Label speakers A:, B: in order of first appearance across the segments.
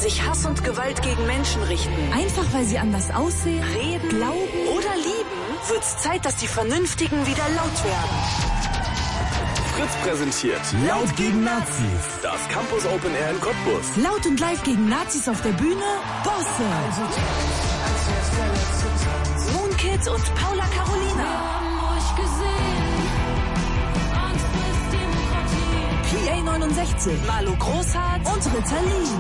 A: sich Hass und Gewalt gegen Menschen richten,
B: einfach weil sie anders aussehen,
A: reden,
B: glauben
A: oder lieben, wird's Zeit, dass die Vernünftigen wieder laut werden.
C: Fritz präsentiert
B: Laut gegen Nazis.
C: das Campus Open Air in Cottbus.
B: Laut und live gegen Nazis auf der Bühne, Bosse.
A: Moonkid und Paula Carolina.
B: PA 69,
A: Malu Großhardt
B: und Ritalin.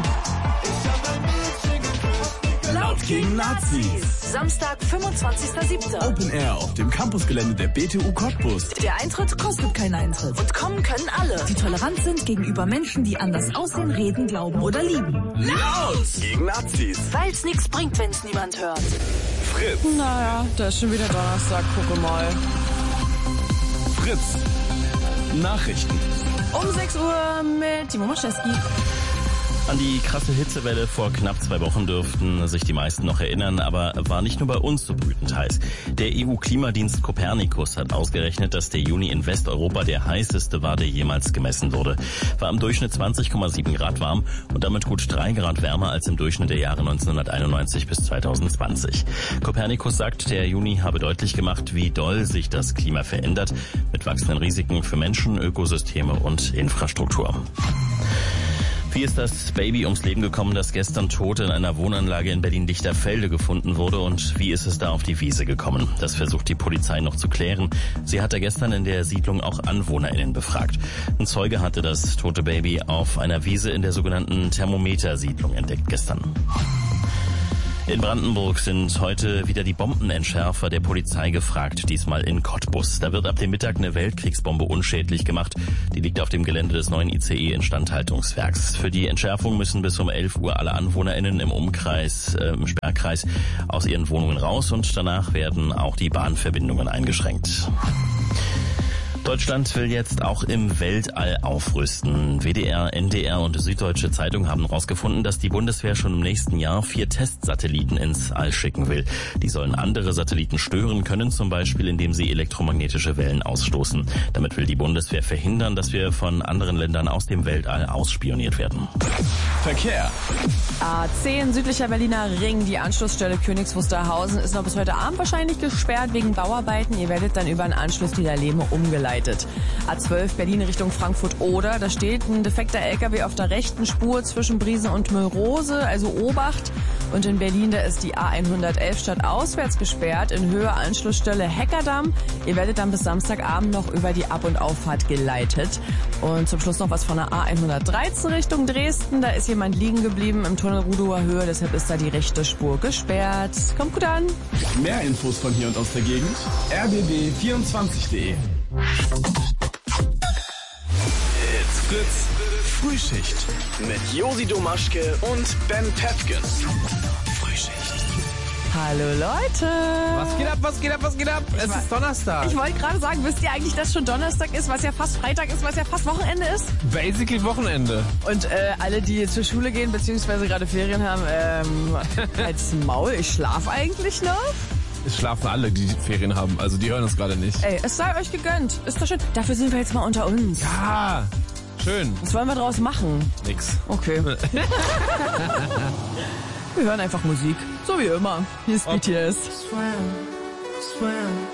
C: Laut gegen Nazis.
A: Samstag, 25.07.
C: Open Air auf dem Campusgelände der BTU Cottbus.
B: Der Eintritt kostet keinen Eintritt.
A: Und kommen können alle.
B: Die tolerant sind gegenüber Menschen, die anders aussehen, reden, glauben oder lieben.
C: Laut gegen Nazis.
A: Weil's nichts bringt, wenn's niemand hört.
C: Fritz.
D: Naja, da ist schon wieder Donnerstag, gucke mal.
C: Fritz. Nachrichten.
D: Um 6 Uhr mit Timo Maschewski.
E: An die krasse Hitzewelle vor knapp 2 Wochen dürften sich die meisten noch erinnern, aber war nicht nur bei uns so brütend heiß. Der EU-Klimadienst Copernicus hat ausgerechnet, dass der Juni in Westeuropa der heißeste war, der jemals gemessen wurde. War im Durchschnitt 20,7 Grad warm und damit gut 3 Grad wärmer als im Durchschnitt der Jahre 1991 bis 2020. Copernicus sagt, der Juni habe deutlich gemacht, wie doll sich das Klima verändert, mit wachsenden Risiken für Menschen, Ökosysteme und Infrastruktur. Wie ist das Baby ums Leben gekommen, das gestern tot in einer Wohnanlage in Berlin-Lichterfelde gefunden wurde, und wie ist es da auf die Wiese gekommen? Das versucht die Polizei noch zu klären. Sie hatte gestern in der Siedlung auch AnwohnerInnen befragt. Ein Zeuge hatte das tote Baby auf einer Wiese in der sogenannten Thermometersiedlung entdeckt gestern. In Brandenburg sind heute wieder die Bombenentschärfer der Polizei gefragt, diesmal in Cottbus. Da wird ab dem Mittag eine Weltkriegsbombe unschädlich gemacht. Die liegt auf dem Gelände des neuen ICE-Instandhaltungswerks. Für die Entschärfung müssen bis um 11 Uhr alle AnwohnerInnen im im Sperrkreis aus ihren Wohnungen raus, und danach werden auch die Bahnverbindungen eingeschränkt. Deutschland will jetzt auch im Weltall aufrüsten. WDR, NDR und Süddeutsche Zeitung haben herausgefunden, dass die Bundeswehr schon im nächsten Jahr 4 Testsatelliten ins All schicken will. Die sollen andere Satelliten stören können, zum Beispiel indem sie elektromagnetische Wellen ausstoßen. Damit will die Bundeswehr verhindern, dass wir von anderen Ländern aus dem Weltall ausspioniert werden.
C: Verkehr.
D: A10 südlicher Berliner Ring, die Anschlussstelle Königs Wusterhausen, ist noch bis heute Abend wahrscheinlich gesperrt wegen Bauarbeiten. Ihr werdet dann über einen Anschluss Lehme umgeleitet. A12 Berlin Richtung Frankfurt-Oder, da steht ein defekter LKW auf der rechten Spur zwischen Briesen und Müllrose, also Obacht. Und in Berlin, da ist die A111 stadtauswärts gesperrt, in Höhe Anschlussstelle Heckerdamm. Ihr werdet dann bis Samstagabend noch über die Ab- und Auffahrt geleitet. Und zum Schluss noch was von der A113 Richtung Dresden. Da ist jemand liegen geblieben im Tunnel Rudower Höhe, deshalb ist da die rechte Spur gesperrt. Kommt gut an.
C: Mehr Infos von hier und aus der Gegend. rbb24.de. It's Fritz Frühschicht mit Josi Domaschke und Ben Pepken. Frühschicht.
D: Hallo Leute.
F: Was geht ab, was geht ab, was geht ab? Es ist Donnerstag.
D: Ich wollte gerade sagen, wisst ihr eigentlich, dass schon Donnerstag ist, was ja fast Freitag ist, was ja fast Wochenende ist?
F: Basically Wochenende.
D: Und alle, die zur Schule gehen, beziehungsweise gerade Ferien haben, halt's Maul, ich schlafe eigentlich noch.
F: Es schlafen alle, die Ferien haben, also die hören uns gerade nicht.
D: Ey, es sei euch gegönnt. Ist doch schön. Dafür sind wir jetzt mal unter uns.
F: Ja, schön.
D: Was wollen wir draus machen?
F: Nix.
D: Okay. Wir hören einfach Musik. So wie immer. Hier ist BTS.
G: Swim, swim.